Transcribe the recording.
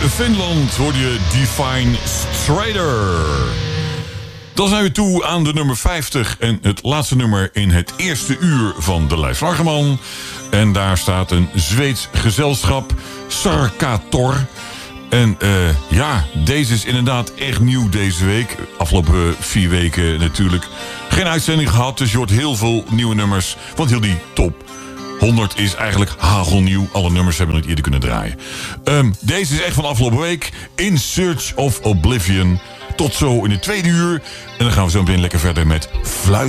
Finland hoorde je Define Strider. Dan zijn we toe aan de nummer 50 en het laatste nummer in het eerste uur van de lijst Argeman. En daar staat een Zweeds gezelschap, Sarkator. En ja, deze is inderdaad echt nieuw deze week. Afgelopen 4 weken natuurlijk geen uitzending gehad, dus je hoort heel veel nieuwe nummers. Want heel die top 100 is eigenlijk hagelnieuw. Alle nummers hebben we nog eerder kunnen draaien. Deze is echt van afgelopen week. In Search of Oblivion. Tot zo in het tweede uur. En dan gaan we zo meteen lekker verder met Fluisteren.